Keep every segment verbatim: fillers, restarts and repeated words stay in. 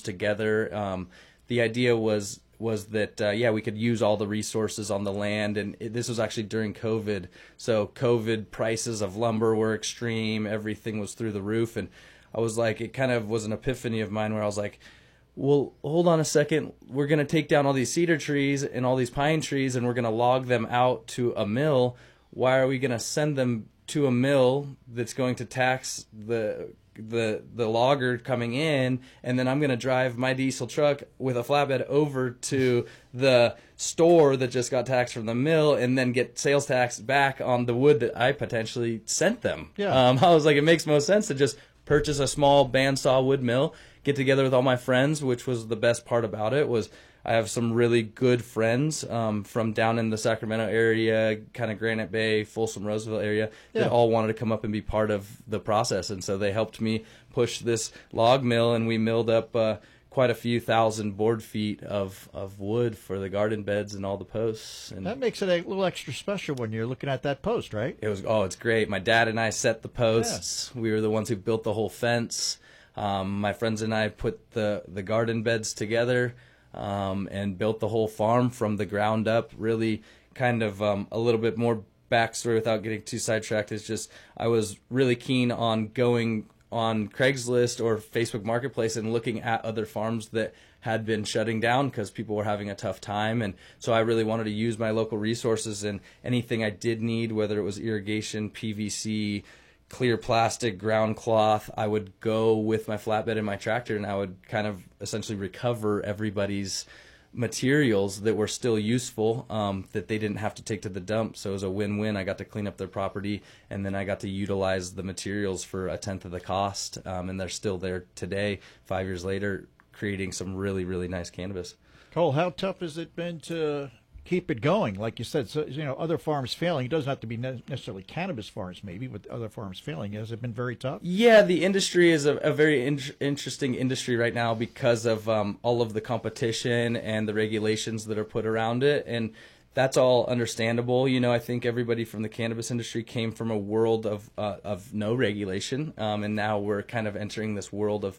together. Um, the idea was was that uh, yeah, we could use all the resources on the land, and it, this was actually during COVID. So COVID prices of lumber were extreme, everything was through the roof, and I was like, it kind of was an epiphany of mine where I was like, well, hold on a second, we're going to take down all these cedar trees and all these pine trees, and we're going to log them out to a mill. Why are we going to send them to a mill that's going to tax the the the logger coming in, and then I'm going to drive my diesel truck with a flatbed over to the store that just got taxed from the mill and then get sales tax back on the wood that I potentially sent them. Yeah. Um, I was like, it makes most sense to just purchase a small bandsaw wood mill, get together with all my friends, which was the best part about it. Was I have some really good friends um, from down in the Sacramento area, kind of Granite Bay, Folsom, Roseville area, Yeah. that all wanted to come up and be part of the process. And so they helped me push this log mill, and we milled up uh, quite a few thousand board feet of, of wood for the garden beds and all the posts. And That makes it a little extra special when you're looking at that post, right? it was, oh, it's great. My dad and I set the posts. We were the ones who built the whole fence. Um, my friends and I put the, the garden beds together. Um, and built the whole farm from the ground up. Really kind of um, a little bit more backstory without getting too sidetracked. It's just I was really keen on going on Craigslist or Facebook Marketplace and looking at other farms that had been shutting down because people were having a tough time. And so I really wanted to use my local resources, and anything I did need, whether it was irrigation, P V C, clear plastic, ground cloth, I would go with my flatbed and my tractor, and I would kind of essentially recover everybody's materials that were still useful, um, that they didn't have to take to the dump. So it was a win-win. I got to clean up their property, and then I got to utilize the materials for a tenth of the cost, um, and they're still there today, five years later, creating some really, really nice cannabis. Cole, how tough has it been to keep it going? Like you said, so, you know, other farms failing. It doesn't have to be ne- necessarily cannabis farms, maybe, but other farms failing. Has it been very tough? Yeah, the industry is a, a very in- interesting industry right now because of um, all of the competition and the regulations that are put around it. And that's all understandable. You know, I think everybody from the cannabis industry came from a world of uh, of no regulation. Um, and now we're kind of entering this world of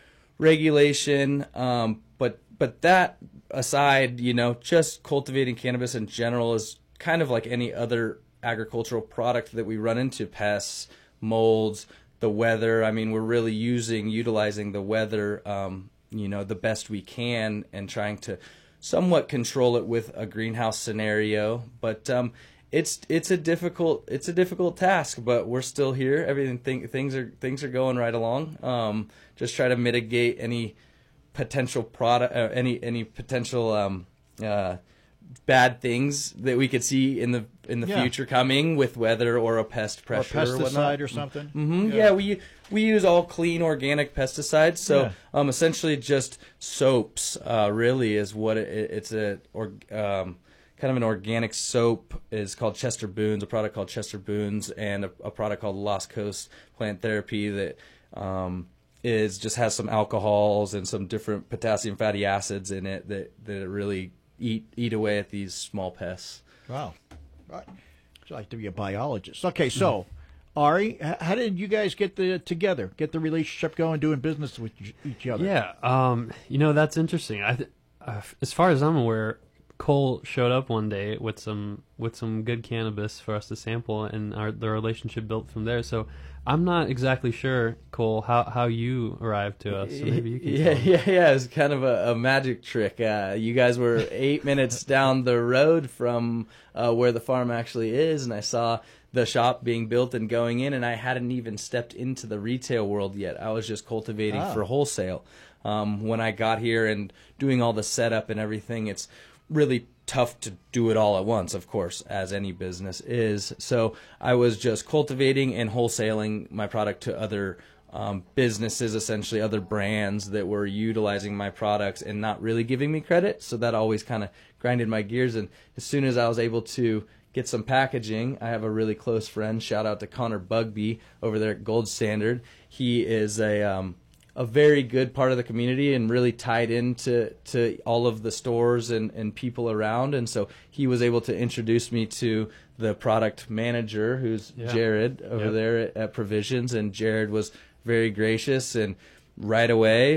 regulation. Um, but but that aside, you know, just cultivating cannabis in general is kind of like any other agricultural product that we run into: pests, molds, the weather. I mean, we're really using, utilizing the weather, um, you know, the best we can, and trying to somewhat control it with a greenhouse scenario. But um, it's it's a difficult it's a difficult task. But we're still here. Everything th- things are things are going right along. Um, just try to mitigate any potential product, uh, any any potential um, uh, bad things that we could see in the in the Yeah. future coming with weather or a pest pressure or or, pesticide whatnot. or something? Mm-hmm. Yeah. we we use all clean organic pesticides. So Yeah. um, essentially just soaps. Uh, really is what it, it's a or um, kind of an organic soap is called Chester Boone's, a product called Chester Boone's, and a, a product called Lost Coast Plant Therapy that. Um, is just has some alcohols and some different potassium fatty acids in it that, that really eat eat away at these small pests. Wow. Right. I'd like to be a biologist. Okay, so, Ari, h- how did you guys get the together, get the relationship going, doing business with each- each other? Yeah, um, you know, that's interesting. I, th- uh, as far as I'm aware, Cole showed up one day with some with some good cannabis for us to sample, and our the relationship built from there. So I'm not exactly sure, Cole, how, how you arrived to us. So maybe you can Yeah, tell me. yeah, yeah. It's kind of a, a magic trick. Uh, you guys were eight minutes down the road from uh, where the farm actually is, and I saw the shop being built and going in, and I hadn't even stepped into the retail world yet. I was just cultivating Ah. for wholesale. Um, when I got here and doing all the setup and everything, it's really tough to do it all at once, of course, as any business is. So I was just cultivating and wholesaling my product to other um, businesses, essentially other brands that were utilizing my products and not really giving me credit. So that always kind of grinded my gears. And as soon as I was able to get some packaging, I have a really close friend, shout out to Connor Bugby over there at Gold Standard. He is a um, a very good part of the community and really tied into to all of the stores and, and people around. And so he was able to introduce me to the product manager, who's Yeah. Jared over Yep. there at, at Provisions. And Jared was very gracious, and right away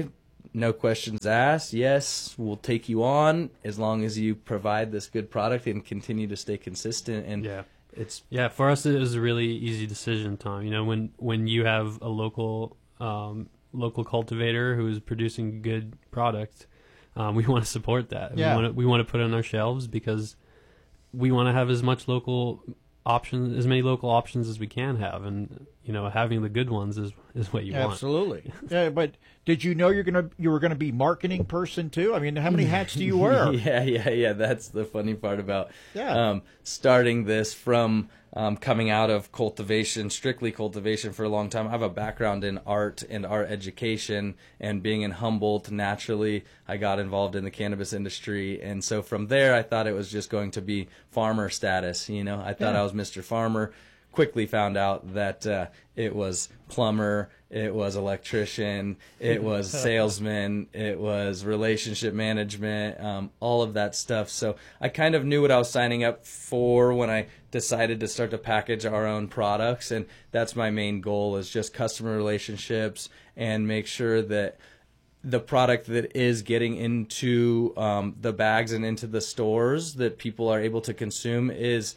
no questions asked. Yes, we'll take you on as long as you provide this good product and continue to stay consistent. And Yeah. it's Yeah, for us it was a really easy decision, Tom. You know, when when you have a local um, local cultivator who is producing good product, um, we want to support that. Yeah. We want to, we want to put it on our shelves because we want to have as much local options, as many local options as we can have, and you know, having the good ones is is what you want. Absolutely. Yeah, but did you know you're gonna you were gonna be marketing person too? I mean, how many hats do you wear? yeah, yeah, yeah. That's the funny part about Yeah. um, starting this from um, coming out of cultivation, strictly cultivation for a long time. I have a background in art and art education, and being in Humboldt, naturally, I got involved in the cannabis industry. And so from there, I thought it was just going to be farmer status. You know, I thought Yeah. I was Mister Farmer. Quickly found out that uh, it was plumber, it was electrician, it was salesman, it was relationship management, um, all of that stuff. So I kind of knew what I was signing up for when I decided to start to package our own products, and that's my main goal, is just customer relationships and make sure that the product that is getting into um, the bags and into the stores that people are able to consume is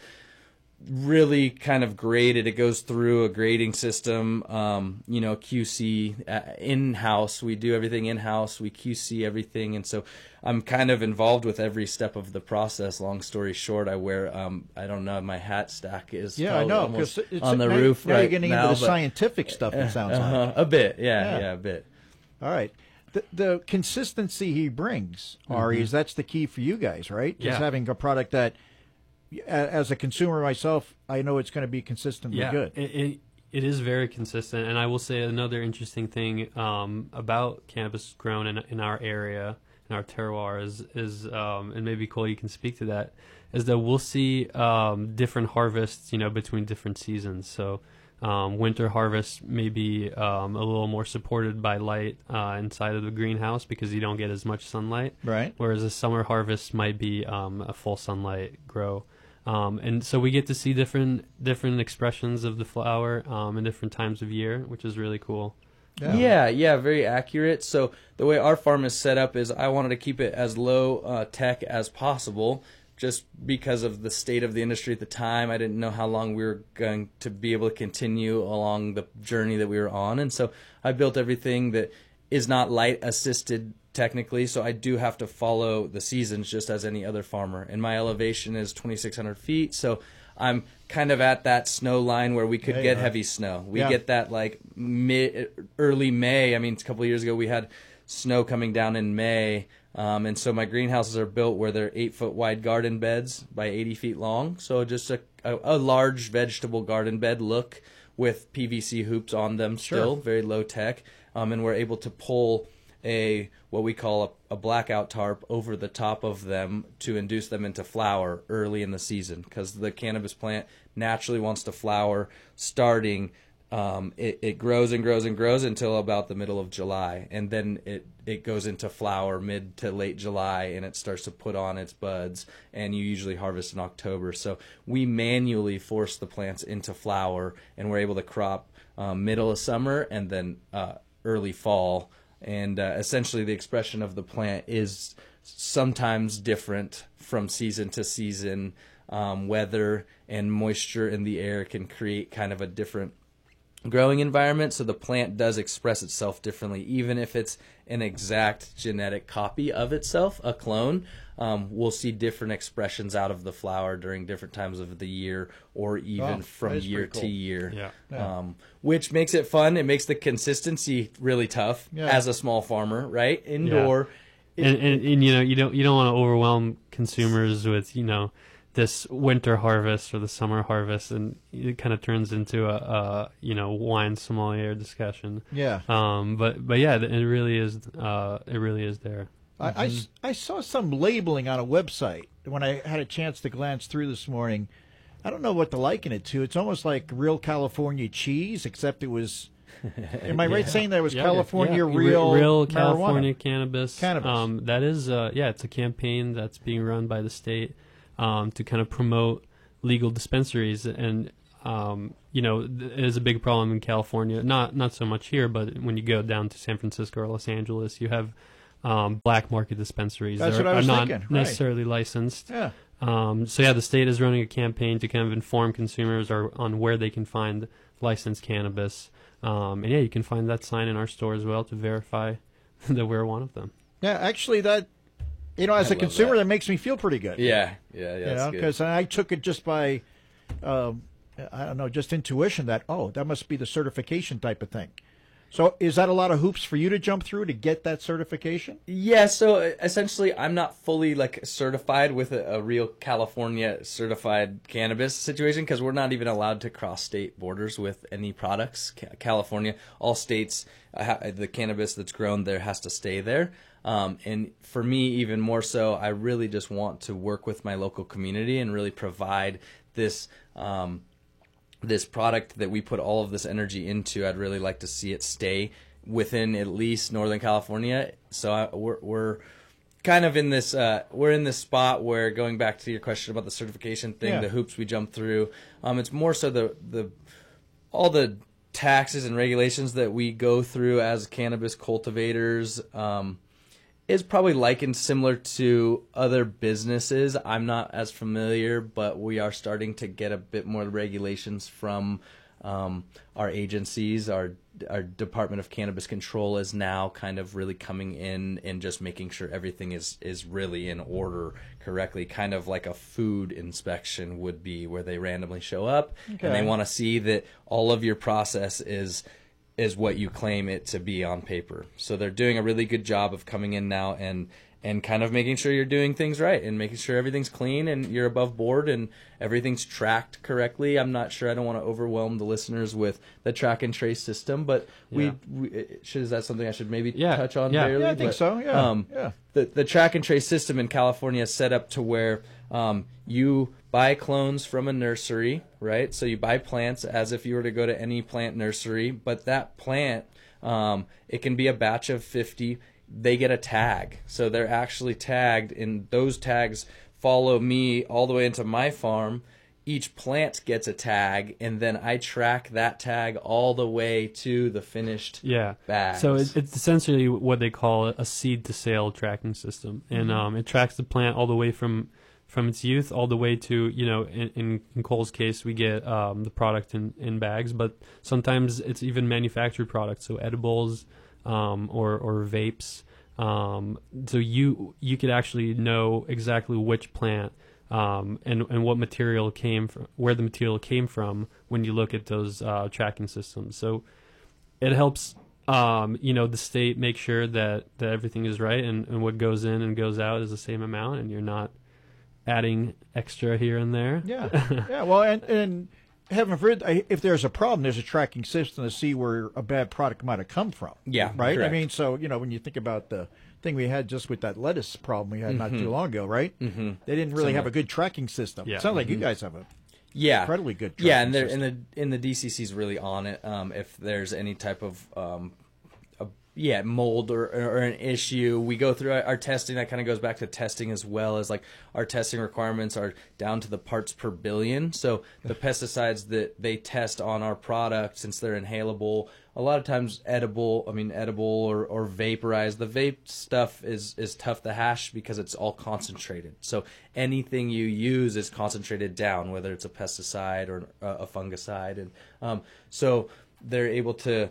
really kind of graded. It goes through a grading system, um, you know, Q C uh, in-house. We do everything in-house. We Q C everything. And so I'm kind of involved with every step of the process. Long story short, I wear, um, I don't know, my hat stack is Yeah, I probably know, almost 'cause it's- on the now- roof now right you're getting now, into the but- scientific stuff, it sounds uh-huh, like. a bit, yeah, Yeah. yeah, a bit. All right. The, the consistency he brings, Ari, is that's the key for you guys, right? Just Yeah. having a product that, a- as a consumer myself, I know it's going to be consistently Yeah, good. It, it it is very consistent, and I will say another interesting thing um, about cannabis grown in in our area, in our terroir, is is um, and maybe Cole, you can speak to that, is that we'll see um, different harvests, you know, between different seasons. So. Um, winter harvest may be um, a little more supported by light uh, inside of the greenhouse because you don't get as much sunlight. Right. Whereas a summer harvest might be um, a full sunlight grow. Um, and so we get to see different different expressions of the flower um, in different times of year, which is really cool. Yeah. Yeah, yeah, very accurate. So the way our farm is set up is I wanted to keep it as low uh, tech as possible, just because of the state of the industry at the time. I didn't know how long we were going to be able to continue along the journey that we were on. And so I built everything that is not light assisted technically. So I do have to follow the seasons just as any other farmer. And my elevation is twenty-six hundred feet. So I'm kind of at that snow line where we could Yeah, get yeah. heavy snow. We Yeah. get that like mid, early May. I mean, a couple of years ago we had snow coming down in May. Um, and so my greenhouses are built where they're eight foot wide garden beds by eighty feet long. So just a, a, a large vegetable garden bed look with P V C hoops on them still, Sure. very low tech. Um, and we're able to pull a, what we call a, a blackout tarp over the top of them to induce them into flower early in the season, because the cannabis plant naturally wants to flower starting Um, it, it grows and grows and grows until about the middle of July, and then it, it goes into flower mid to late July, and it starts to put on its buds, and you usually harvest in October. So we manually force the plants into flower, and we're able to crop um, middle of summer and then uh, early fall, and uh, essentially the expression of the plant is sometimes different from season to season. Um, weather and moisture in the air can create kind of a different growing environment, so the plant does express itself differently. Even if it's an exact genetic copy of itself, a clone, um, we'll see different expressions out of the flower during different times of the year, or even Oh, from that is year pretty to cool. year. Yeah. Yeah. Um, which makes it fun. It makes the consistency really tough Yeah. as a small farmer, right? Indoor. and, and and you know you don't you don't want to overwhelm consumers with you know this winter harvest or the summer harvest, and it kind of turns into a, a you know wine sommelier discussion. Yeah. Um, but but yeah, it really is. Uh, it really is there. I, I s- I saw some labeling on a website when I had a chance to glance through this morning. I don't know what to liken it to. It's almost like real California cheese, except it was. Am I right saying that it was Yeah, California yeah. real real marijuana? California cannabis? Cannabis. Um, that is uh, yeah, it's a campaign that's being run by the state um, to kind of promote legal dispensaries, and um, you know, th- it is a big problem in California. Not not so much here, but when you go down to San Francisco or Los Angeles, you have um, black market dispensaries That's that what are, I was are not thinking, right. necessarily licensed. Yeah. Um, so yeah, the state is running a campaign to kind of inform consumers or, on where they can find licensed cannabis. Um, and yeah, you can find that sign in our store as well to verify that we're one of them. Yeah, actually, that, you know, as I a love consumer, that. that. makes me feel pretty good. Yeah, yeah, yeah. You That's know, good. because I took it just by, um, I don't know, just intuition that, oh, that must be the certification type of thing. So is that a lot of hoops for you to jump through to get that certification? Yeah, so uh, essentially, I'm not fully like certified with a, a real California certified cannabis situation because we're not even allowed to cross state borders with any products. Ca- California, all states, uh, ha- the cannabis that's grown there has to stay there. Um, and for me, even more so, I really just want to work with my local community and really provide this. Um, this product that we put all of this energy into. I'd really like to see it stay within at least Northern California. So I, we're, we're kind of in this, uh, we're in this spot where, going back to your question about the certification thing, Yeah. the hoops we jump through, um, it's more so the, the, all the taxes and regulations that we go through as cannabis cultivators, um, is probably likened similar to other businesses. I'm not as familiar, but we are starting to get a bit more regulations from um, our agencies. Our our Department of Cannabis Control is now kind of really coming in and just making sure everything is, is really in order correctly, kind of like a food inspection would be, where they randomly show up Okay. and they want to see that all of your process is is what you claim it to be on paper. So they're doing a really good job of coming in now and and kind of making sure you're doing things right and making sure everything's clean and you're above board and everything's tracked correctly. I'm not sure, I don't want to overwhelm the listeners with the track and trace system, but we, Yeah. we should, is that something I should maybe Yeah, touch on yeah. barely? Yeah, I think But, so, yeah, Um, yeah. The, the track and trace system in California is set up to where um, you buy clones from a nursery, right? So you buy plants as if you were to go to any plant nursery, but that plant, um, it can be a batch of fifty. They get a tag. So they're actually tagged, and those tags follow me all the way into my farm. Each plant gets a tag, and then I track that tag all the way to the finished Yeah. bags. So it, it's essentially what they call a seed to sale tracking system, and um, it tracks the plant all the way from from its youth all the way to, you know, in, in, in Cole's case, we get um, the product in, in bags, but sometimes it's even manufactured products, so edibles um, or or vapes. Um, so you you could actually know exactly which plant um, and and what material came from, where the material came from when you look at those uh, tracking systems. So it helps, um, you know, the state make sure that, that everything is right and, and what goes in and goes out is the same amount, and you're not adding extra here and there. Yeah, yeah. Well, and and heaven forbid, I- if there's a problem, there's a tracking system to see where a bad product might have come from. Yeah, right. correct. I mean, so you know, when you think about the thing we had just with that lettuce problem we had not too long ago, right? Mm-hmm. They didn't really have a good tracking system. Yeah. It sounds like you guys have a yeah, incredibly good Yeah, tracking and, they're- system. and the and the D C C's really on it. Um, if there's any type of um, a, yeah mold or, or an issue, we go through our, our testing. That kind of goes back to testing as well as like our testing requirements are down to the parts per billion. So the pesticides that they test on our product, since they're inhalable, a lot of times edible. I mean edible or, or vaporized. The vape stuff is is tough to hash because it's all concentrated. So anything you use is concentrated down, whether it's a pesticide or a, a fungicide, and um, so they're able to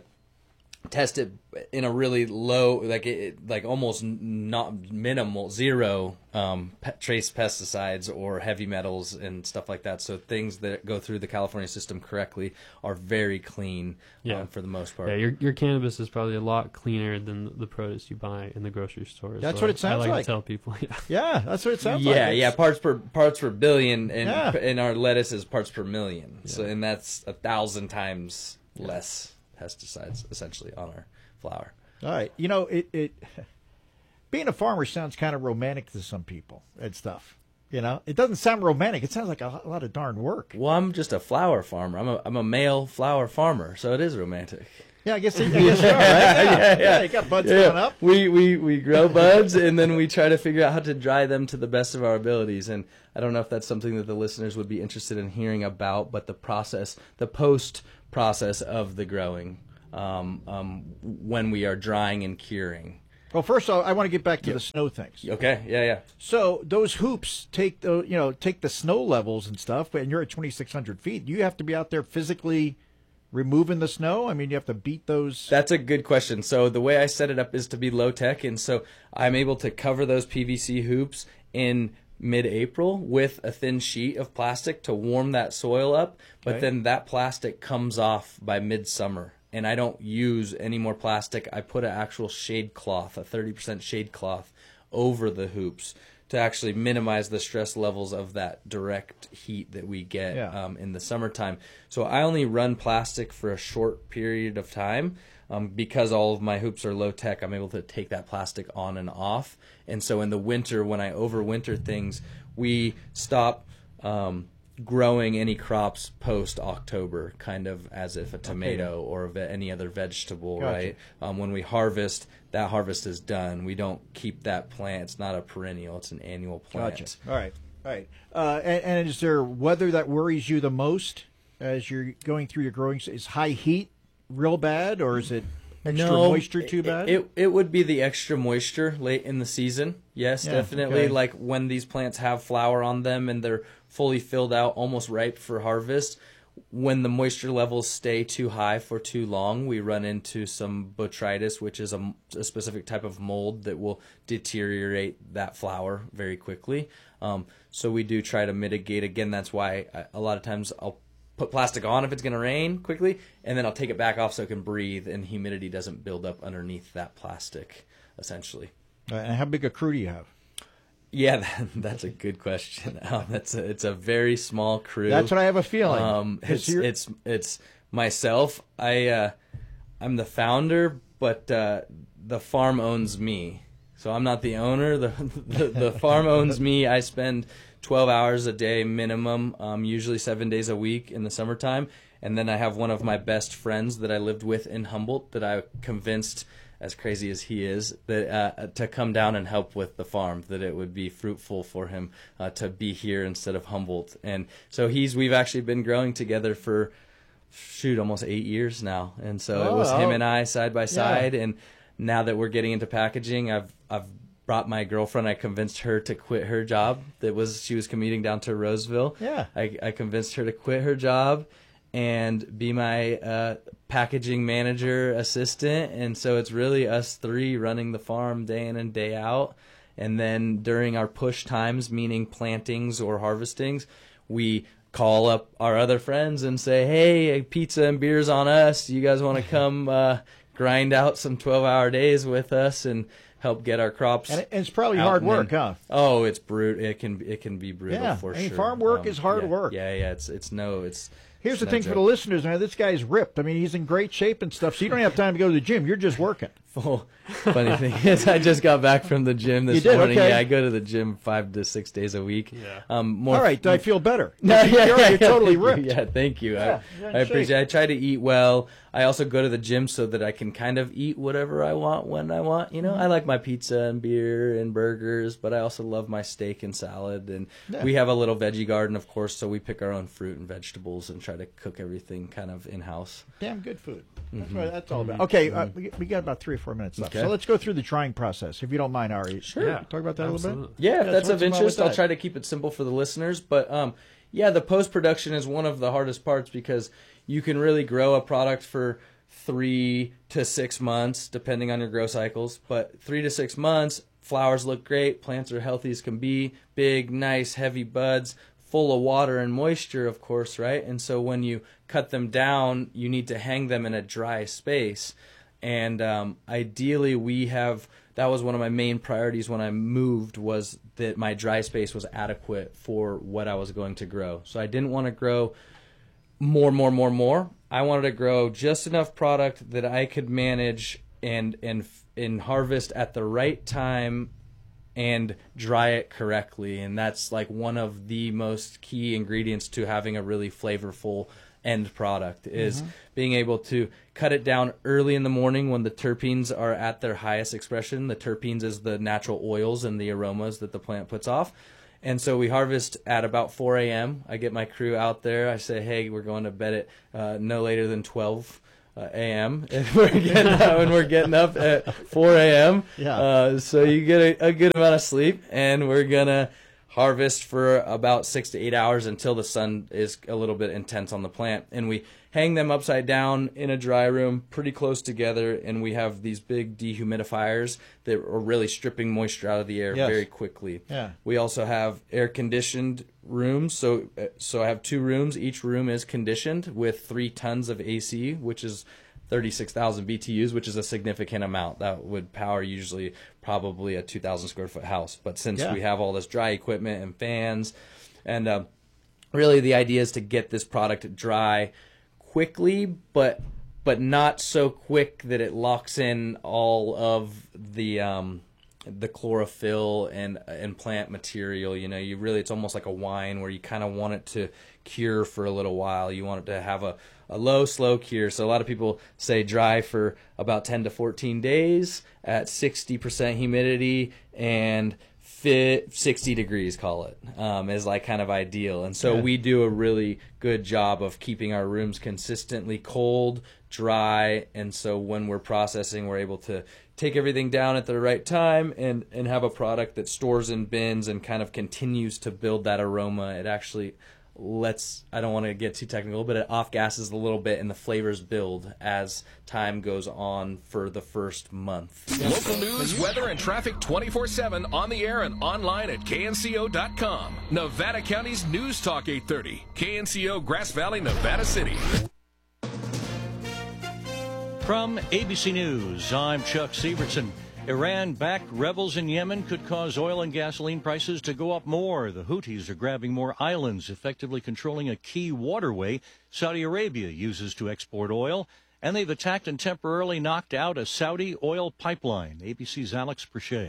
test it in a really low, like it, like almost not minimal, zero um, pe- trace pesticides or heavy metals and stuff like that. So things that go through the California system correctly are very clean, Yeah. um, for the most part. Yeah, your your cannabis is probably a lot cleaner than the produce you buy in the grocery store. That's So what it sounds I like, like. to tell people. Yeah. Yeah, that's what it sounds like. yeah, It's- yeah, parts per parts per billion, and Yeah. and our lettuce is parts per million. So and that's a thousand times less pesticides essentially on our flour. All right. You know, it, it being a farmer sounds kind of romantic to some people and stuff. You know, it doesn't sound romantic. It sounds like a, lo- a lot of darn work. Well, I'm just a flower farmer. I'm a I'm a male flower farmer, so it is romantic. Yeah, I guess, I guess you are, right? Yeah, yeah, yeah. You got buds Yeah. coming up. We, we, we grow buds, and then we try to figure out how to dry them to the best of our abilities. And I don't know if that's something that the listeners would be interested in hearing about, but the process, the post process of the growing, um, um, when we are drying and curing. Well, first of all, I want to get back to the snow things. Okay, yeah, yeah. So those hoops take the you know take the snow levels and stuff, and you're at twenty-six hundred feet. You have to be out there physically removing the snow. I mean, you have to beat those. That's a good question. So the way I set it up is to be low tech, and so I'm able to cover those P V C hoops in mid-April with a thin sheet of plastic to warm that soil up, but Okay. then that plastic comes off by midsummer. And I don't use any more plastic. I put an actual shade cloth, a thirty percent shade cloth, over the hoops to actually minimize the stress levels of that direct heat that we get Yeah. um, in the summertime. So I only run plastic for a short period of time. Um, because all of my hoops are low tech, I'm able to take that plastic on and off. And so in the winter, when I overwinter things, we stop um, growing any crops post October, kind of as if a tomato or a ve- any other vegetable, Gotcha. right? Um, when we harvest, that harvest is done. We don't keep that plant. It's not a perennial; it's an annual plant. Gotcha. All right, all right. Uh, and, and is there weather that worries you the most as you're going through your growing? Is high heat real bad, or is it extra moisture too bad? It, it would be the extra moisture late in the season. Yes, Yeah, definitely. okay. Like when these plants have flower on them and they're fully filled out, almost ripe for harvest. When the moisture levels stay too high for too long, we run into some botrytis, which is a, a specific type of mold that will deteriorate that flower very quickly. Um, so we do try to mitigate. Again, that's why I, a lot of times I'll put plastic on if it's going to rain quickly, and then I'll take it back off so it can breathe and humidity doesn't build up underneath that plastic, essentially. Uh, and how big a crew do you have? Yeah, that, that's a good question. Um, that's a, it's a very small crew. That's what I have a feeling. Um, 'Cause it's, you're- it's it's myself. I uh, I'm the founder, but uh, the farm owns me. So I'm not the owner. The the, the farm owns me. I spend twelve hours a day minimum, um, usually seven days a week in the summertime. And then I have one of my best friends that I lived with in Humboldt that I convinced, as crazy as he is, that uh, to come down and help with the farm, that it would be fruitful for him uh, to be here instead of Humboldt. And so he's we've actually been growing together for, shoot, almost eight years now. And so it was Oh, him oh. and I side by side. And now that we're getting into packaging, I've I've brought my girlfriend. I convinced her to quit her job. That was she was commuting down to Roseville. Yeah. I, I convinced her to quit her job and be my uh, packaging manager assistant. And so it's really us three running the farm day in and day out. And then during our push times, meaning plantings or harvestings, we call up our other friends and say, hey, pizza and beers on us. You guys want to come uh, grind out some twelve-hour days with us and help get our crops And it- it's probably out hard and work, in. huh? Oh, it's brutal. It can it can be brutal Yeah, for I mean, sure. farm work Um, is hard yeah, work. Yeah, yeah. It's it's no. It's Here's it's the no thing for joke. the listeners, man. This guy's ripped. I mean, he's in great shape and stuff, so you don't have time to go to the gym. You're just working. Well, funny thing is, I just got back from the gym this You did? morning. Okay. Yeah, I go to the gym five to six days a week. Yeah. Um, more All right, I feel better. No, yeah, you're, yeah, you're yeah, totally thank you. ripped. Yeah, thank you. Yeah, I, you're in I appreciate. shape. I try to eat well. I also go to the gym so that I can kind of eat whatever I want when I want. You know, Mm-hmm. I like my pizza and beer and burgers, but I also love my steak and salad. And Yeah. we have a little veggie garden, of course, so we pick our own fruit and vegetables and try to cook everything kind of in house. Damn good food. That's what that's all about. Okay, uh, we, we got about three or four minutes left. Okay. So let's go through the drying process, if you don't mind, Ari. Sure. Yeah, Talk about that a little bit? absolutely. Yeah, if Yeah, that's so of what's wrong interest, with I'll that? try to keep it simple for the listeners. But um, yeah, the post production is one of the hardest parts because you can really grow a product for three to six months, depending on your grow cycles. But three to six months, flowers look great, plants are healthy as can be, big, nice, heavy buds, full of water and moisture, of course, right? And so when you cut them down, you need to hang them in a dry space. And um, ideally, we have that was one of my main priorities when I moved was that my dry space was adequate for what I was going to grow. So I didn't want to grow more, more, more, more. I wanted to grow just enough product that I could manage and and and harvest at the right time and dry it correctly. And that's like one of the most key ingredients to having a really flavorful end product is mm-hmm. being able to cut it down early in the morning when the terpenes are at their highest expression. The terpenes is the natural oils and the aromas that the plant puts off. And so we harvest at about four a.m. I get my crew out there. I say, hey, we're going to bed at uh, no later than twelve uh, a.m. And we're getting up, and we're getting up at four a.m. Yeah. Uh, so you get a, a good amount of sleep, and we're going to harvest for about six to eight hours until the sun is a little bit intense on the plant. And we hang them upside down in a dry room pretty close together, and we have these big dehumidifiers that are really stripping moisture out of the air yes. very quickly. Yeah. We also have air-conditioned rooms. So so I have two rooms. Each room is conditioned with three tons of A C, which is thirty-six thousand B T Us, which is a significant amount. That would power usually probably a two thousand square foot house. But since yeah. we have all this dry equipment and fans, and uh, really the idea is to get this product dry quickly, but but not so quick that it locks in all of the um, the chlorophyll and and plant material. You know, you really it's almost like a wine where you kind of want it to cure for a little while. You want it to have a, a low, slow cure. So a lot of people say dry for about ten to fourteen days at sixty percent humidity and sixty degrees, call it, um, is like kind of ideal. And so yeah. we do a really good job of keeping our rooms consistently cold, dry, and so when we're processing, we're able to take everything down at the right time and, and have a product that stores in bins and kind of continues to build that aroma. It actually lets, I don't want to get too technical, but it off-gasses a little bit and the flavors build as time goes on for the first month. Local news, weather, and traffic twenty-four seven on the air and online at K N C O dot com. Nevada County's News Talk eight thirty. K N C O Grass Valley, Nevada City. From A B C News, I'm Chuck Sievertson. Iran-backed rebels in Yemen could cause oil and gasoline prices to go up more. The Houthis are grabbing more islands, effectively controlling a key waterway Saudi Arabia uses to export oil. And they've attacked and temporarily knocked out a Saudi oil pipeline. A B C's Alex Perche.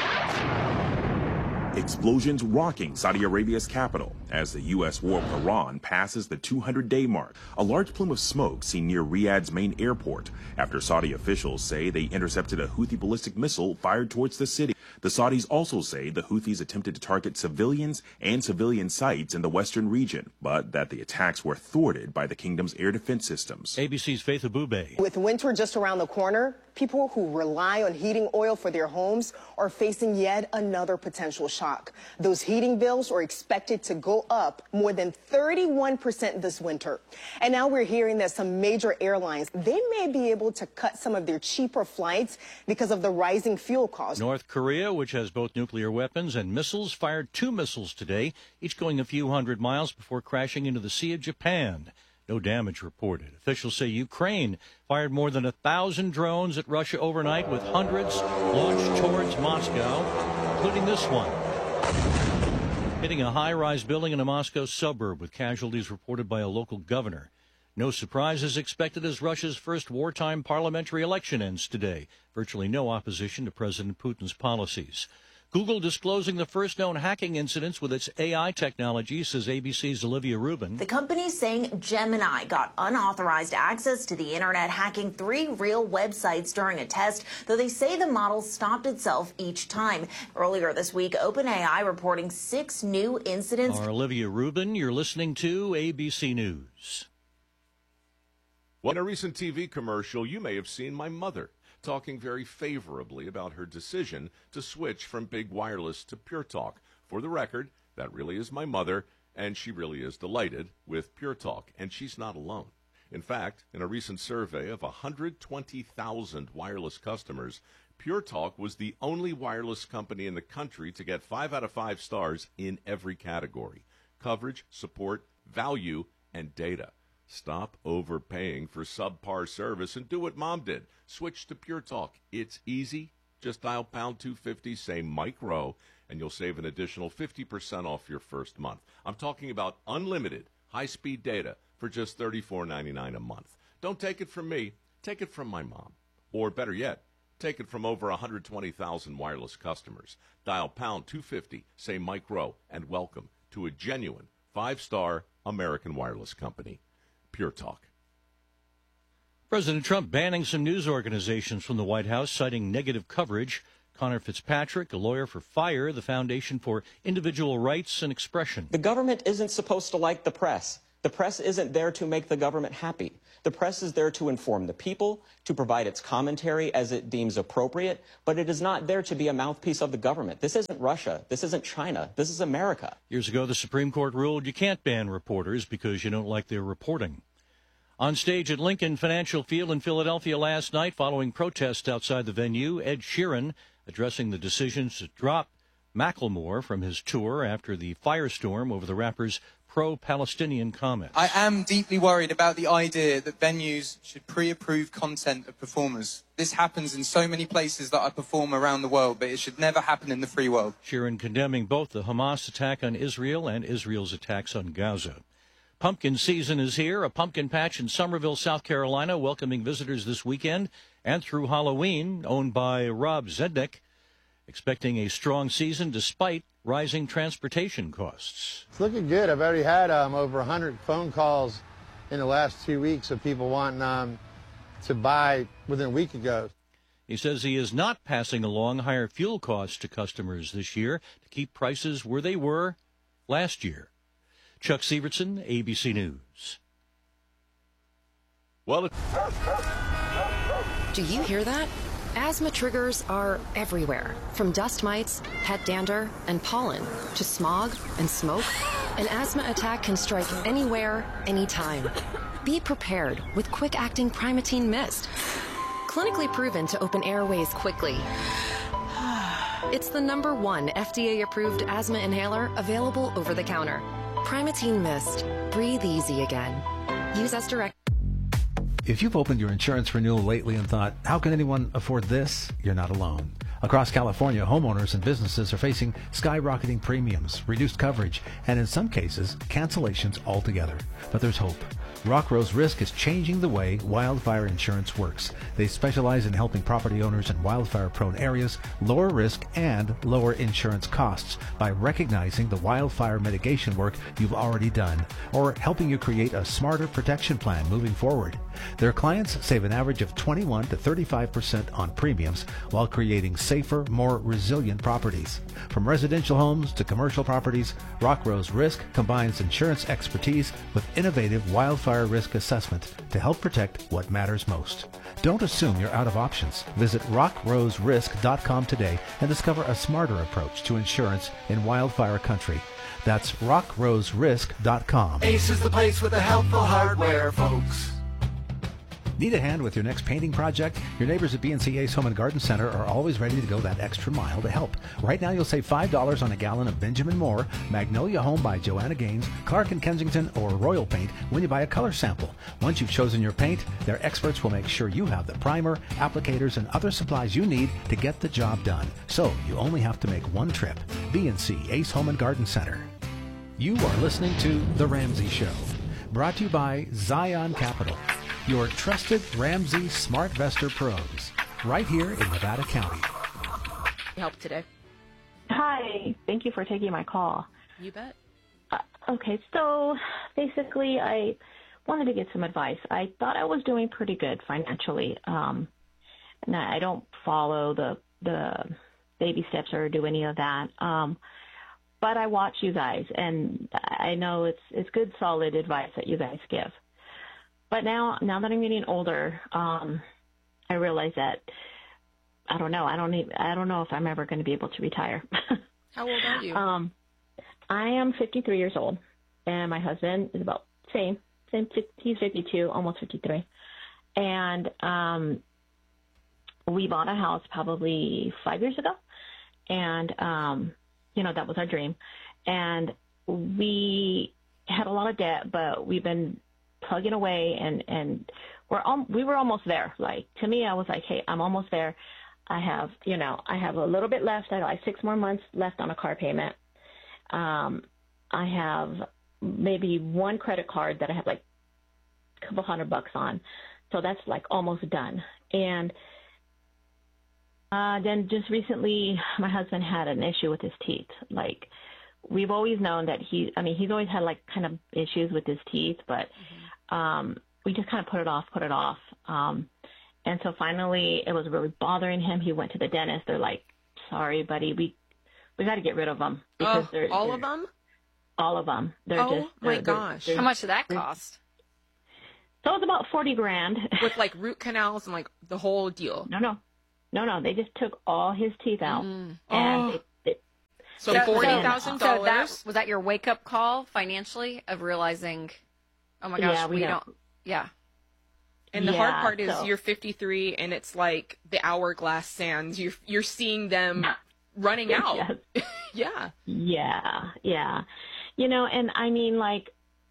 Explosions rocking Saudi Arabia's capital as the U S war with Iran passes the two hundred day mark. A large plume of smoke seen near Riyadh's main airport after Saudi officials say they intercepted a Houthi ballistic missile fired towards the city. The Saudis also say the Houthis attempted to target civilians and civilian sites in the western region, but that the attacks were thwarted by the kingdom's air defense systems. A B C's Faith Abube. With winter just around the corner, people who rely on heating oil for their homes are facing yet another potential shock. Those heating bills are expected to go up more than thirty-one percent this winter. And now we're hearing that some major airlines, they may be able to cut some of their cheaper flights because of the rising fuel costs. North Korea, which has both nuclear weapons and missiles, fired two missiles today, each going a few hundred miles before crashing into the Sea of Japan. No damage reported. Officials say Ukraine fired more than a thousand drones at Russia overnight, with hundreds launched towards Moscow, including this one, hitting a high-rise building in a Moscow suburb, with casualties reported by a local governor. No surprises expected as Russia's first wartime parliamentary election ends today. Virtually no opposition to President Putin's policies. Google disclosing the first known hacking incidents with its A I technology, says A B C's Olivia Rubin. The company saying Gemini got unauthorized access to the internet, hacking three real websites during a test, though they say the model stopped itself each time. Earlier this week, OpenAI reporting six new incidents. Our Olivia Rubin, you're listening to A B C News. Well, in a recent T V commercial, you may have seen my mother talking very favorably about her decision to switch from Big Wireless to Pure Talk. For the record, that really is my mother, and she really is delighted with Pure Talk, and she's not alone. In fact, in a recent survey of one hundred twenty thousand wireless customers, Pure Talk was the only wireless company in the country to get five out of five stars in every category: coverage, support, value, and data. Stop overpaying for subpar service and do what Mom did. Switch to Pure Talk. It's easy. Just dial pound two fifty, say Mike Rowe, and you'll save an additional fifty percent off your first month. I'm talking about unlimited high-speed data for just thirty-four ninety-nine a month. Don't take it from me. Take it from my mom. Or better yet, take it from over one hundred twenty thousand wireless customers. Dial pound two fifty, say Mike Rowe, and welcome to a genuine five-star American wireless company. Pure Talk. President Trump banning some news organizations from the White House, citing negative coverage. Connor Fitzpatrick, a lawyer for FIRE, the Foundation for Individual Rights and Expression. The government isn't supposed to like the press. The press isn't there to make the government happy. The press is there to inform the people, to provide its commentary as it deems appropriate, but it is not there to be a mouthpiece of the government. This isn't Russia. This isn't China. This is America. Years ago, the Supreme Court ruled you can't ban reporters because you don't like their reporting. On stage at Lincoln Financial Field in Philadelphia last night, following protests outside the venue, Ed Sheeran addressing the decisions to drop Macklemore from his tour after the firestorm over the rapper's pro-Palestinian comments. I am deeply worried about the idea that venues should pre-approve content of performers. This happens in so many places that I perform around the world, but it should never happen in the free world. Sheeran condemning both the Hamas attack on Israel and Israel's attacks on Gaza. Pumpkin season is here. A pumpkin patch in Somerville, South Carolina, welcoming visitors this weekend and through Halloween, owned by Rob Zednick, expecting a strong season despite rising transportation costs. It's looking good. I've already had um, over one hundred phone calls in the last two weeks of people wanting um, to buy within a week ago. He says he is not passing along higher fuel costs to customers this year to keep prices where they were last year. Chuck Sievertson, A B C News. Well, do you hear that? Asthma triggers are everywhere, from dust mites, pet dander, and pollen, to smog and smoke. An asthma attack can strike anywhere, anytime. Be prepared with quick-acting Primatene Mist. Clinically proven to open airways quickly. It's the number one F D A-approved asthma inhaler available over the counter. Primatene Mist. Breathe easy again. Use as directed. If you've opened your insurance renewal lately and thought, how can anyone afford this? You're not alone. Across California, homeowners and businesses are facing skyrocketing premiums, reduced coverage, and in some cases, cancellations altogether. But there's hope. Rock Rose Risk is changing the way wildfire insurance works. They specialize in helping property owners in wildfire-prone areas lower risk and lower insurance costs by recognizing the wildfire mitigation work you've already done or helping you create a smarter protection plan moving forward. Their clients save an average of twenty-one to thirty-five percent on premiums while creating safer, more resilient properties. From residential homes to commercial properties, Rock Rose Risk combines insurance expertise with innovative wildfire risk assessment to help protect what matters most. Don't assume you're out of options. Visit rock rose risk dot com today and discover a smarter approach to insurance in wildfire country. That's rock rose risk dot com. Ace is the place with the helpful hardware, folks. Need a hand with your next painting project? Your neighbors at B and C Ace Home and Garden Center are always ready to go that extra mile to help. Right now, you'll save five dollars on a gallon of Benjamin Moore, Magnolia Home by Joanna Gaines, Clark and Kensington, or Royal Paint when you buy a color sample. Once you've chosen your paint, their experts will make sure you have the primer, applicators, and other supplies you need to get the job done. So you only have to make one trip. B and C Ace Home and Garden Center. You are listening to The Ramsey Show, brought to you by Zion Capital, your trusted Ramsey SmartVestor pros, right here in Nevada County. Help today. Hi, thank you for taking my call. You bet. Uh, okay, so basically I wanted to get some advice. I thought I was doing pretty good financially. Um, and I don't follow the the baby steps or do any of that. Um, but I watch you guys, and I know it's it's good, solid advice that you guys give. But now, now that I'm getting older, um, I realize that I don't know. I don't need, I don't know if I'm ever going to be able to retire. How old are you? Um, I am fifty-three years old, and my husband is about same, same. He's fifty-two, almost fifty-three, and um, we bought a house probably five years ago, and um, you know, that was our dream, and we had a lot of debt, but we've been plugging away, and and we're al- we were almost there. Like, to me, I was like, hey, I'm almost there. I have, you know, I have a little bit left. I got like six more months left on a car payment. Um, I have maybe one credit card that I have like a couple hundred bucks on, so that's like almost done. And uh, then just recently, my husband had an issue with his teeth. Like, we've always known that he, I mean, he's always had like kind of issues with his teeth, but um, we just kind of put it off, put it off. Um, and so finally it was really bothering him. He went to the dentist. They're like, sorry, buddy, we, we got to get rid of them. Because Oh, they're, all they're, of them? All of them. They're Oh, just, my they're- they're- gosh. they're- How much did that they're- cost? So it was about forty grand. With like root canals and like the whole deal? No, no. No, no. They just took all his teeth out. Mm. And Oh. they, they, So they- forty thousand So that dollars. was that your wake up call financially of realizing, oh my gosh, Yeah, we we don't- don't. Yeah. And the Yeah, hard part is so- you're fifty-three and it's like the hourglass sands. You're you're seeing them running out. Yes. Yeah. Yeah, yeah. You know, and I mean, like,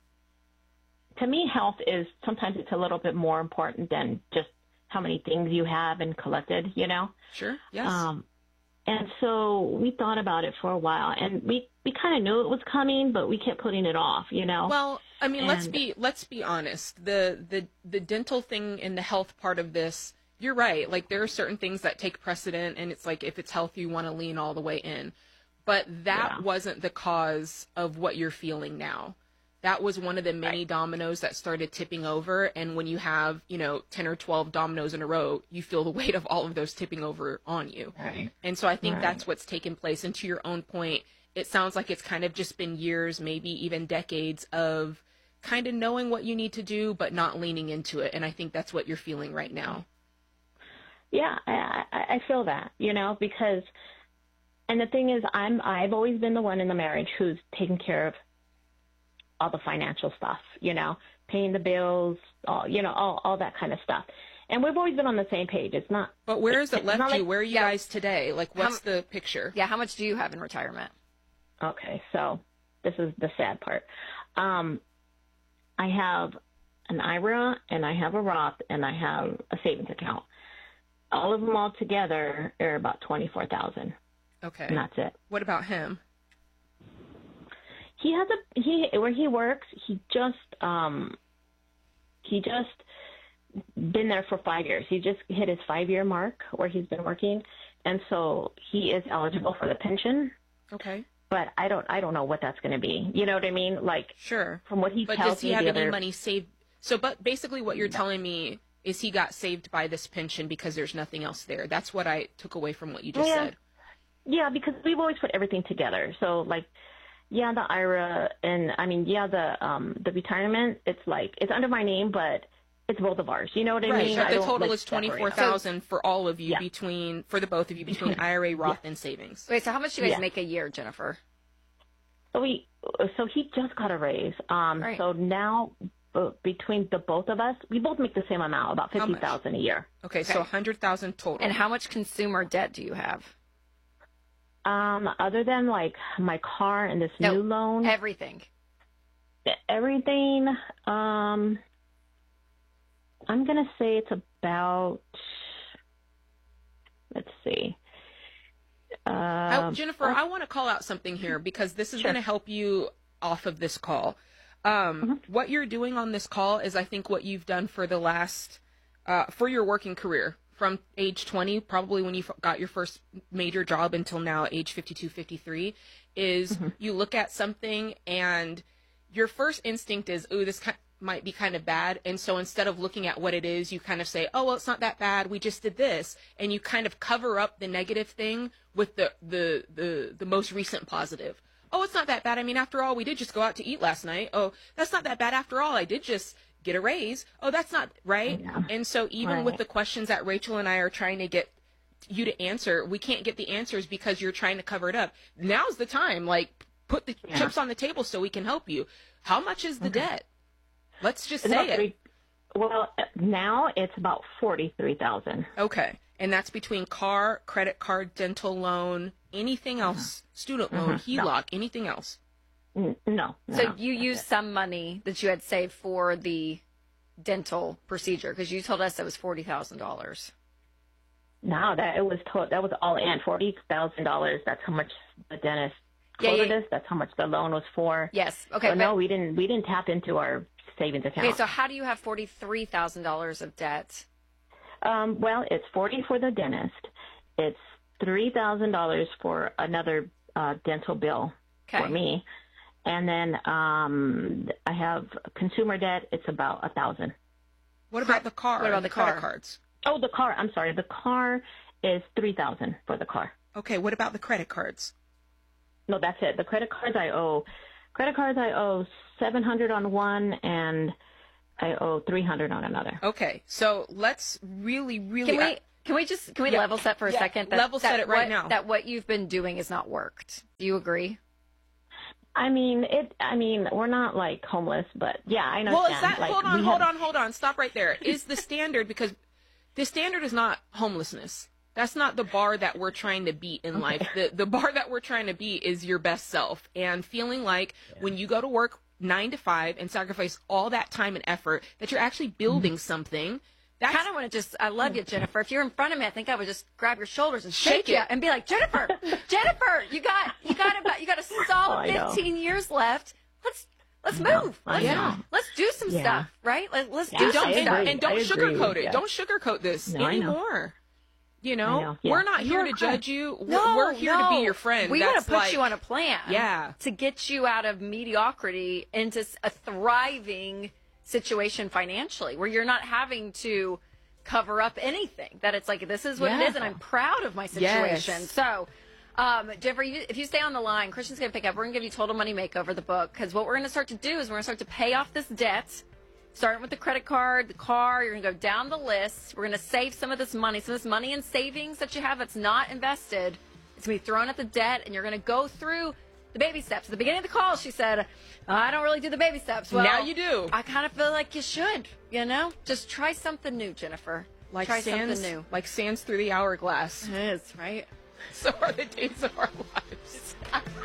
to me, health is sometimes it's a little bit more important than just how many things you have and collected, you know? Sure. Yes. Um, and so we thought about it for a while, and we, we kind of knew it was coming, but we kept putting it off, you know? Well, I mean, let's And- be let's be honest. The the the dental thing and the health part of this, you're right. Like there are certain things that take precedent, and it's like if it's healthy, you want to lean all the way in. But that Yeah. wasn't the cause of what you're feeling now. That was one of the many dominoes that started tipping over. And when you have, you know, ten or twelve dominoes in a row, you feel the weight of all of those tipping over on you. Right. And so I think Right. that's what's taken place. And to your own point, it sounds like it's kind of just been years, maybe even decades of kind of knowing what you need to do, but not leaning into it. And I think that's what you're feeling right now. Yeah, I, I I feel that, you know, because, and the thing is, I'm, I've always been the one in the marriage who's taken care of all the financial stuff, you know, paying the bills, all, you know, all, all that kind of stuff. And we've always been on the same page. It's not. But where has it it's left not you? like- Where are you guys today? Like, what's the picture? Yeah. How much do you have in retirement? Okay, so this is the sad part. Um, I have an I R A and I have a Roth and I have a savings account. All of them all together are about twenty-four thousand. Okay. And that's it. What about him? He has a he where he works. He just um he just been there for five years. He just hit his five year mark where he's been working, and so he is eligible for the pension. Okay. But I don't I don't know what that's going to be. You know what I mean? Like Sure. From what he But tells does he me, have the any other, money saved? So, but basically what you're telling me is he got saved by this pension because there's nothing else there. That's what I took away from what you just Yeah. said. Yeah, because we've always put everything together. So like, yeah, the I R A and I mean, yeah, the um the retirement. It's like it's under my name, but it's both of ours. You know what I Right. mean? But I the don't, total like, is twenty separate four them. thousand for all of you Yeah. between for the both of you between I R A, Roth, and savings. Wait. So how much do you guys Yeah. make a year, Jennifer? So we so he just got a raise. Um, Right. so now uh, between the both of us, we both make the same amount, about How fifty much? thousand a year. Okay, so a hundred thousand total. And how much consumer debt do you have? Um, other than like my car and this No, new loan, Everything. everything. Um, I'm gonna say it's about. Let's see. I, Um, Jennifer, I want to call out something here because this is Sure. going to help you off of this call. Um, Mm-hmm. What you're doing on this call is, I think, what you've done for the last, uh, for your working career from age twenty, probably when you f- got your first major job until now, age fifty-two, fifty-three, is Mm-hmm. you look at something and your first instinct is, ooh, this ki- might be kind of bad. And so instead of looking at what it is, you kind of say, oh, well, it's not that bad. We just did this. And you kind of cover up the negative thing with the, the, the, the most recent positive. Oh, it's not that bad. I mean, after all, we did just go out to eat last night. Oh, that's not that bad. After all, I did just get a raise. Oh, that's not right. Yeah. And so even Right. with the questions that Rachel and I are trying to get you to answer, we can't get the answers because you're trying to cover it up. Now's the time. Like, put the Yeah. chips on the table so we can help you. How much is the debt? Let's just It's say about it. three- Well, now it's about forty-three thousand. Okay. And that's between car, credit card, dental loan, anything else, student loan, Mhm. No. HELOC, anything else. No. no So you used some money that you had saved for the dental procedure because you told us it was forty thousand dollars. No, that it was to- that was all in forty thousand dollars. That's how much the dentist Yeah, quoted yeah. us. That's how much the loan was for. Yes. Okay. So but- no, we didn't. We didn't tap into our savings account. Okay. So how do you have forty-three thousand dollars of debt? Um, well, it's forty for the dentist. It's three thousand dollars for another uh, dental bill Okay. for me, And then um, I have consumer debt. It's about a thousand. What about the car? What about and the credit car? cards? Oh, the car. I'm sorry. The car is three thousand for the car. Okay. What about the credit cards? No, that's it. The credit cards I owe. Credit cards I owe seven hundred on one, and I owe three hundred on another. Okay. So let's really, really. Can we can we just can we Yeah. level set for a Yeah. second? Level set it right what, now. That what you've been doing has not worked. Do you agree? I mean, it. I mean, we're not like homeless, but yeah, I know. Well, is that like, hold on, we hold have- on, hold on. Stop right there. Is the standard, because the standard is not homelessness. That's not the bar that we're trying to beat in life. The the bar that we're trying to beat is your best self, and feeling like when you go to work nine to five and sacrifice all that time and effort that you're actually building Mm-hmm. something. I kind of want to just, I love you, Jennifer. If you're in front of me, I think I would just grab your shoulders and shake, Shake you it. and be like, Jennifer, Jennifer, you got, you got about, you got a solid I know. fifteen years left. Let's, let's know. move. I Let's, know. let's do some Yeah. stuff, right? Let, let's Yeah, do And some don't, I and, stuff. agree. and don't I agree sugarcoat with it. you. Don't sugarcoat this No, I know. anymore. You I know, know, yeah. we're not here You're to correct. judge you. We're- No, we're here to be no. your friend. We want That's to put like, you on a plan. Yeah. To get you out of mediocrity into s- a thriving situation financially, where you're not having to cover up anything. That it's like, this is what it Yeah. is, and I'm proud of my situation. Yes. So, um, Jennifer, you, if you stay on the line, Christian's going to pick up. We're going to give you Total Money Makeover, the book, because what we're going to start to do is we're going to start to pay off this debt. Starting with the credit card, the car, you're going to go down the list. We're going to save some of this money. Some of this money and savings that you have that's not invested, it's going to be thrown at the debt, and you're going to go through the baby steps. At the beginning of the call, she said, I don't really do the baby steps. Well, Now you do. I kind of feel like you should, you know? Just try something new, Jennifer. Like try sands, something new. like sands through the hourglass. It is, right? So are the days of our lives.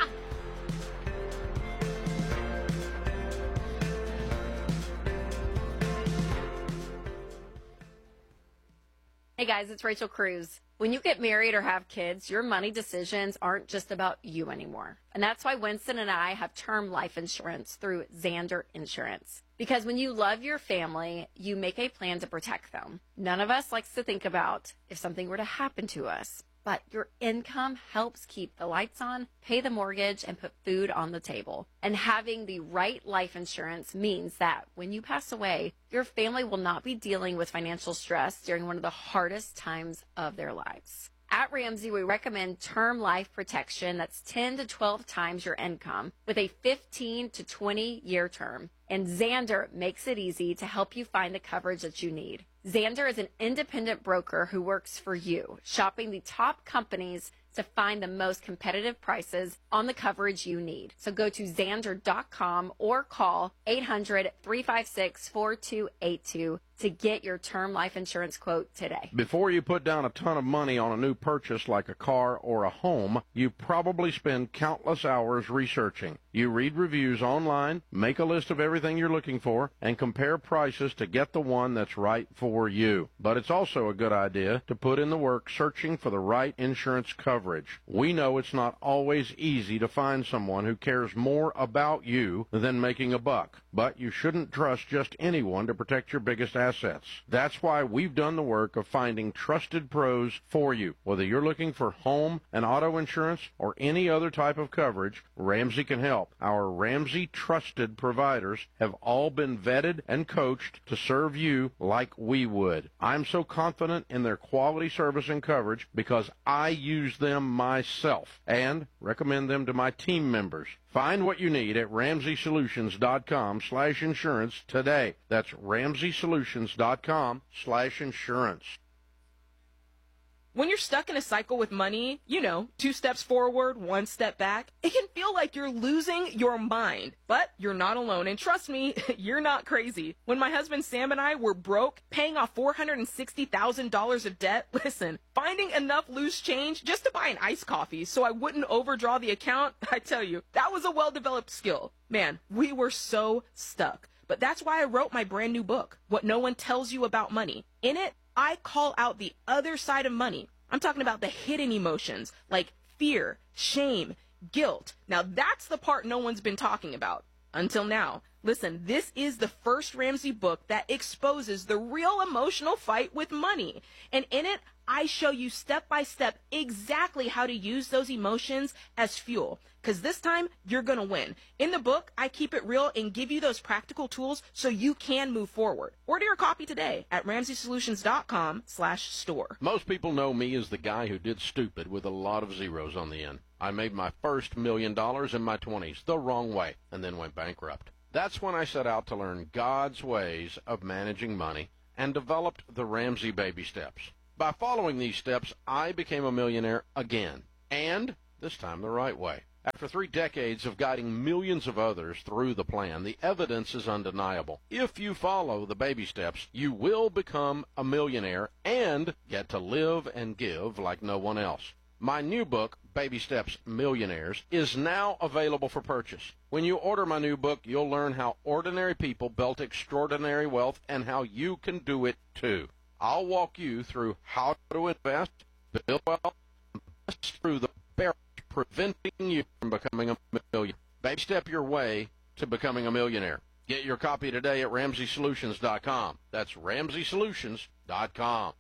Hey guys, it's Rachel Cruz. When you get married or have kids, your money decisions aren't just about you anymore. And that's why Winston and I have term life insurance through Xander Insurance. Because when you love your family, you make a plan to protect them. None of us likes to think about if something were to happen to us. But your income helps keep the lights on, pay the mortgage, and put food on the table. And having the right life insurance means that when you pass away, your family will not be dealing with financial stress during one of the hardest times of their lives. At Ramsey, we recommend term life protection that's ten to twelve times your income with a fifteen to twenty year term. And Xander makes it easy to help you find the coverage that you need. Xander is an independent broker who works for you, shopping the top companies to find the most competitive prices on the coverage you need. So go to Xander dot com or call eight hundred, three five six, four two eight two to get your term life insurance quote today. Before you put down a ton of money on a new purchase like a car or a home, you probably spend countless hours researching. You read reviews online, make a list of everything you're looking for, and compare prices to get the one that's right for you. But it's also a good idea to put in the work searching for the right insurance coverage. We know it's not always easy to find someone who cares more about you than making a buck, but you shouldn't trust just anyone to protect your biggest assets. That's why we've done the work of finding trusted pros for you. Whether you're looking for home and auto insurance or any other type of coverage, Ramsey can help. Our Ramsey trusted providers have all been vetted and coached to serve you like we would. I'm so confident in their quality service and coverage because I use them myself and recommend them to my team members. Find what you need at Ramsey Solutions dot com slash insurance today. That's Ramsey Solutions dot com slash insurance. When you're stuck in a cycle with money, you know, two steps forward, one step back, it can feel like you're losing your mind. But you're not alone, and trust me, you're not crazy. When my husband Sam and I were broke, paying off four hundred sixty thousand dollars of debt, listen, finding enough loose change just to buy an iced coffee so I wouldn't overdraw the account, I tell you, that was a well-developed skill. Man, we were so stuck. But that's why I wrote my brand new book, What No One Tells You About Money. In it, I call out the other side of money. I'm talking about the hidden emotions like fear, shame, guilt. Now that's the part no one's been talking about. Until now. Listen, this is the first Ramsey book that exposes the real emotional fight with money. And in it, I show you step by step exactly how to use those emotions as fuel. Because this time, you're going to win. In the book, I keep it real and give you those practical tools so you can move forward. Order your copy today at ramsey solutions dot com slash store. Most people know me as the guy who did stupid with a lot of zeros on the end. I made my first million dollars in my twenties the wrong way and then went bankrupt. That's when I set out to learn God's ways of managing money and developed the Ramsey Baby Steps. By following these steps, I became a millionaire again, and this time the right way. After three decades of guiding millions of others through the plan, the evidence is undeniable. If you follow the baby steps, you will become a millionaire and get to live and give like no one else. My new book, Baby Steps Millionaires, is now available for purchase. When you order my new book, you'll learn how ordinary people built extraordinary wealth and how you can do it too. I'll walk you through how to invest, build wealth, and bust through the barriers preventing you from becoming a millionaire. Baby step your way to becoming a millionaire. Get your copy today at ramsey solutions dot com. That's ramsey solutions dot com.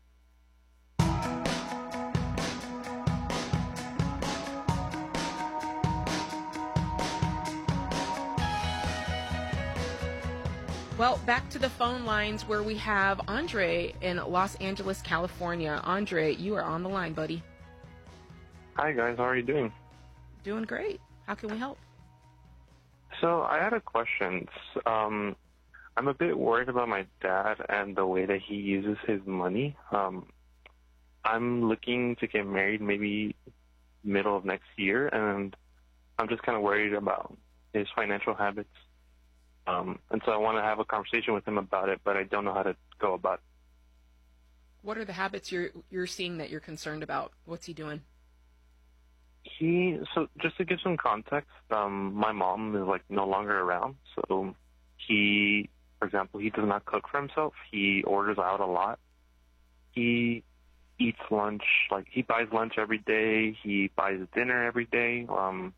Well, back to the phone lines where we have Andre in Los Angeles, California. Andre, you are on the line, buddy. Hi, guys. How are you doing? Doing great. How can we help? So I had a question. Um, I'm a bit worried about my dad and the way that he uses his money. Um, I'm looking to get married maybe middle of next year, and I'm just kind of worried about his financial habits. Um, and so I want to have a conversation with him about it, but I don't know how to go about it. What are the habits you're you're seeing that you're concerned about? What's he doing? He so just to give some context, um, my mom is like no longer around. So he, for example, he does not cook for himself. He orders out a lot. He eats lunch, like he buys lunch every day. He buys dinner every day. Um,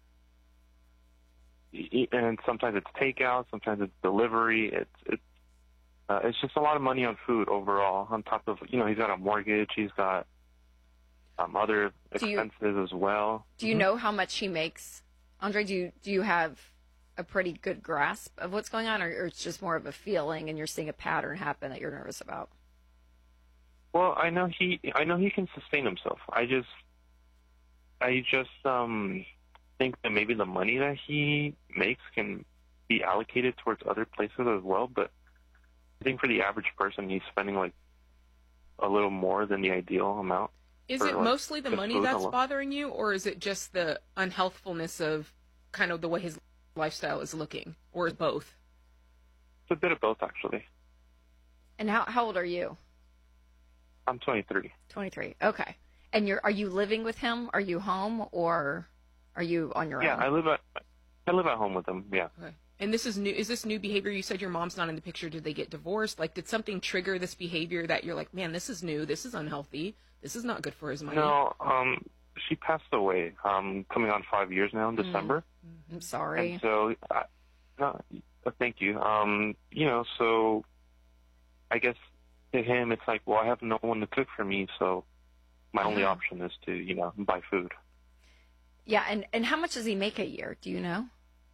and sometimes it's takeout, sometimes it's delivery. It's it's uh, it's just a lot of money on food overall. On top of, you know, he's got a mortgage. He's got um, other expenses you, as well. Do you mm-hmm. know how much he makes, Andre? Do you do you have a pretty good grasp of what's going on, or, or it's just more of a feeling, and you're seeing a pattern happen that you're nervous about? Well, I know he I know he can sustain himself. I just I just um. think that maybe the money that he makes can be allocated towards other places as well, but I think for the average person, he's spending like a little more than the ideal amount. Is for, it like, mostly the money that's alone. bothering you, or is it just the unhealthfulness of kind of the way his lifestyle is looking, or is both? It's a bit of both, actually. And how how old are you? I'm twenty-three. twenty-three. Okay. And you're are you living with him? Are you home, or are you on your yeah, own? Yeah, I live at I live at home with him. Yeah. Okay. And this is new. Is this new behavior? You said your mom's not in the picture. Did they get divorced? Like, did something trigger this behavior that you're like, man, this is new. This is unhealthy. This is not good for his money. No, um, she passed away. Um, coming on five years now in December. I'm sorry. And so, I, no, thank you. Um, you know, so I guess to him, it's like, well, I have no one to cook for me, so my only option is to, you know, buy food. Yeah, and, and how much does he make a year? Do you know?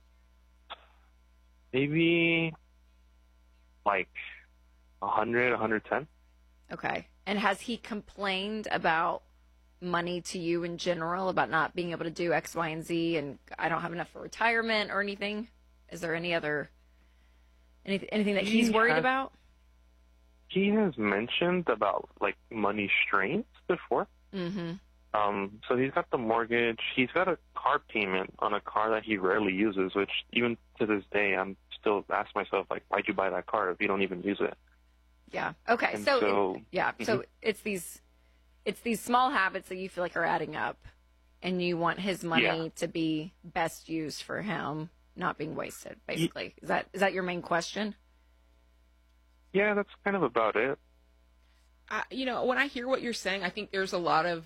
Maybe like one hundred, one hundred ten. Okay. And has he complained about money to you in general, about not being able to do X, Y, and Z, and I don't have enough for retirement or anything? Is there any other, any, anything that he's He worried has- about? He has mentioned about like money strains before. Mm-hmm. Um, so he's got the mortgage. He's got a car payment on a car that he rarely uses, which even to this day, I'm still ask myself, like, why'd you buy that car if you don't even use it? Yeah. Okay. And So, so- it- yeah. So Mhm. it's these, it's these small habits that you feel like are adding up, and you want his money Yeah. to be best used for him, not being wasted. Basically, is that is that your main question? Yeah, that's kind of about it. I, you know, when I hear what you're saying, I think there's a lot of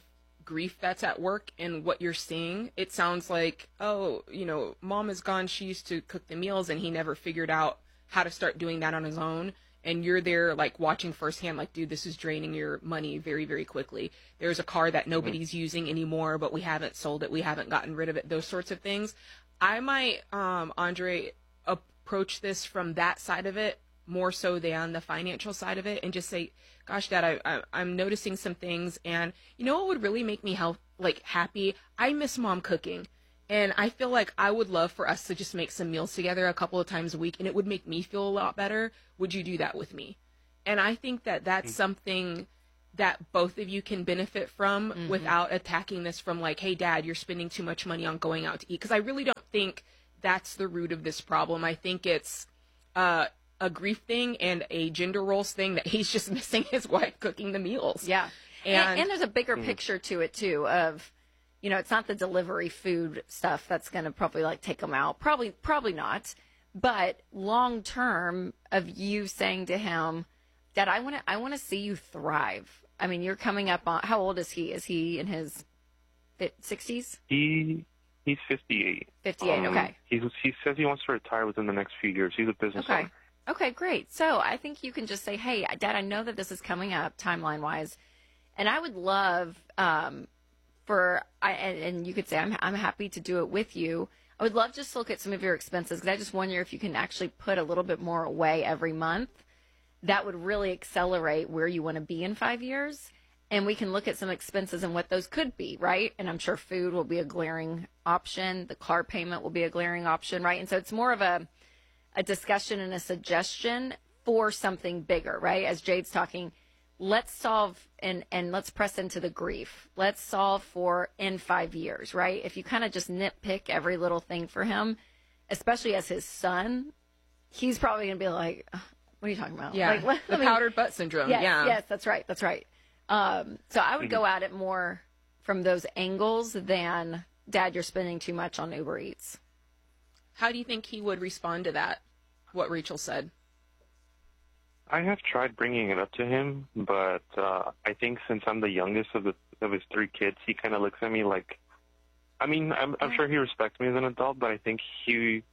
grief that's at work in what you're seeing. It sounds like, oh, you know, mom is gone. She used to cook the meals and he never figured out how to start doing that on his own. And you're there like watching firsthand, like, dude, this is draining your money very, very quickly. There's a car that nobody's mm-hmm. using anymore, but we haven't sold it. We haven't gotten rid of it. Those sorts of things. I might, um, Andre, approach this from that side of it more so than the financial side of it, and just say, gosh, Dad, I, I, I'm noticing some things, and you know what would really make me help, like happy? I miss Mom cooking. And I feel like I would love for us to just make some meals together a couple of times a week, and it would make me feel a lot better. Would you do that with me? And I think that that's something that both of you can benefit from mm-hmm. without attacking this from like, hey, Dad, you're spending too much money on going out to eat. Because I really don't think that's the root of this problem. I think it's uh, a grief thing and a gender roles thing that he's just missing his wife cooking the meals. Yeah. And, and, and there's a bigger mm-hmm. picture to it, too, of... You know, it's not the delivery food stuff that's going to probably like take them out. Probably, probably not. But long term, of you saying to him, Dad, I want to, I want to see you thrive. I mean, you're coming up on. How old is he? Is he in his sixties? He he's fifty-eight. Fifty-eight. Um, okay. He's, he says he wants to retire within the next few years. He's a business okay. owner. Okay, great. So I think you can just say, hey, Dad, I know that this is coming up timeline wise, and I would love. Um, For I and, and you could say I'm I'm happy to do it with you. I would love just to look at some of your expenses because I just wonder if you can actually put a little bit more away every month. That would really accelerate where you want to be in five years, and we can look at some expenses and what those could be, right? And I'm sure food will be a glaring option. The car payment will be a glaring option, right? And so it's more of a a discussion and a suggestion for something bigger, right? As Jade's talking. Let's solve and, and let's press into the grief. Let's solve for in five years, right? If you kind of just nitpick every little thing for him, especially as his son, he's probably going to be like, what are you talking about? Yeah, like, what, the I mean, powdered butt syndrome. Yes, yeah. Yes, that's right. That's right. Um, so I would go at it more from those angles than, Dad, you're spending too much on Uber Eats. How do you think he would respond to that, what Rachel said? I have tried bringing it up to him, but uh, I think since I'm the youngest of the of his three kids, he kind of looks at me like, I mean, I'm, I'm sure he respects me as an adult, but I think he,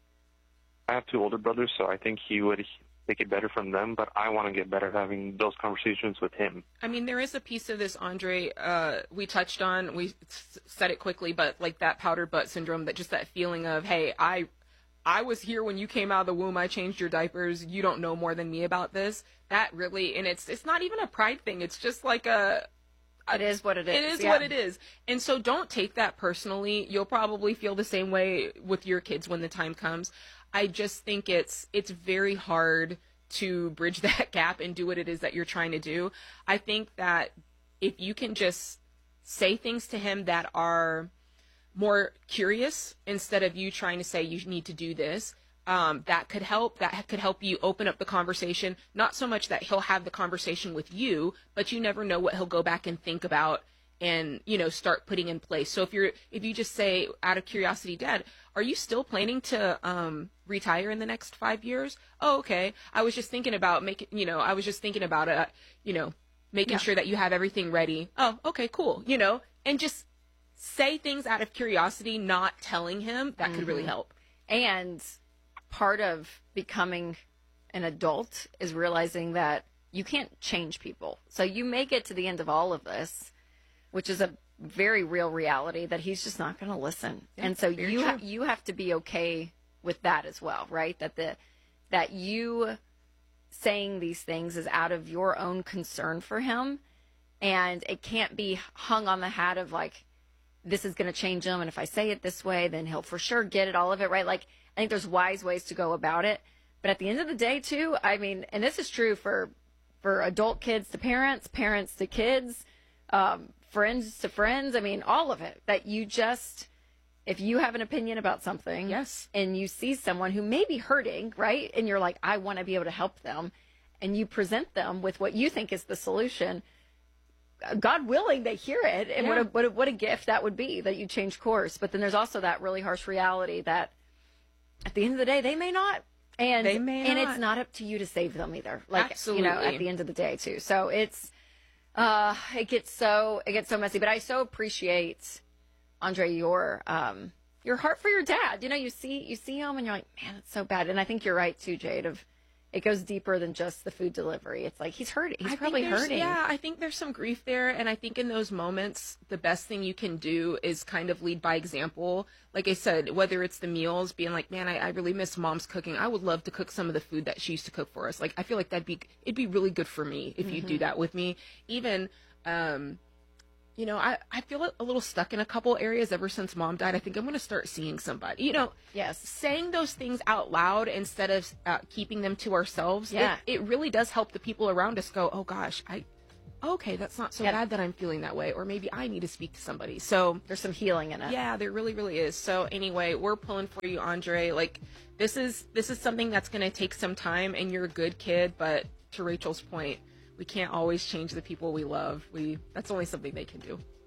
I have two older brothers, so I think he would make it better from them, but I want to get better having those conversations with him. I mean, there is a piece of this, Andre, uh, we touched on, we said it quickly, but like that powdered butt syndrome, that just that feeling of, hey, I I was here when you came out of the womb. I changed your diapers. You don't know more than me about this. That really, and it's it's not even a pride thing. It's just like a. a it is what it is. It is yeah. what it is. And so don't take that personally. You'll probably feel the same way with your kids when the time comes. I just think it's it's very hard to bridge that gap and do what it is that you're trying to do. I think that if you can just say things to him that are more curious instead of you trying to say you need to do this, um, that could help. That could help you open up the conversation. Not so much that he'll have the conversation with you, but you never know what he'll go back and think about and, you know, start putting in place. So if you're, if you just say out of curiosity, Dad, are you still planning to um, retire in the next five years? Oh, okay. I was just thinking about making, you know, I was just thinking about it, you know, making yeah. sure that you have everything ready. Oh, okay, cool. You know, and just say things out of curiosity, not telling him. That mm-hmm. could really help. And part of becoming an adult is realizing that you can't change people. So you may get to the end of all of this, which is a very real reality, that he's just not going to listen. Yeah, and so you ha- you have to be okay with that as well, right? That the that you saying these things is out of your own concern for him, and it can't be hung on the hat of like, this is going to change him, and if I say it this way, then he'll for sure get it, all of it, right? Like, I think there's wise ways to go about it. But at the end of the day, too, I mean, and this is true for for adult kids to parents, parents to kids, um, friends to friends. I mean, all of it. That you just, if you have an opinion about something, yes, and you see someone who may be hurting, right, and you're like, I want to be able to help them, and you present them with what you think is the solution, God willing, they hear it, and yeah. what, a, what, a, what a gift that would be, that you change course. But then there's also that really harsh reality that at the end of the day, they may not. And, they may and not. It's not up to you to save them either. Like, Absolutely. You know, at the end of the day, too. So it's, Uh, it gets so it gets so messy, but I so appreciate, Andre, your um your heart for your dad. You know, you see you see him and you're like, man, it's so bad. And I think you're right too, Jade. Of it goes deeper than just the food delivery. It's like he's hurting. He's I probably think there's- hurting. Yeah, I think there's some grief there, and I think in those moments, the best thing you can do is kind of lead by example. Like I said, whether it's the meals, being like, man, I, I really miss Mom's cooking. I would love to cook some of the food that she used to cook for us. Like, I feel like that'd be it'd be really good for me if you do Mhm. that with me. Even, um, you know, I, I feel a little stuck in a couple areas ever since Mom died. I think I'm going to start seeing somebody. You know, yes, saying those things out loud instead of uh, keeping them to ourselves. Yeah. it, it really does help the people around us go, oh gosh, I, okay, that's not so Yep. bad that I'm feeling that way, or maybe I need to speak to somebody. So there's some healing in it. Yeah, there really, really is. So anyway, we're pulling for you, Andre. Like this is this is something that's going to take some time, and you're a good kid. But to Rachel's point, we can't always change the people we love. We that's only something they can do.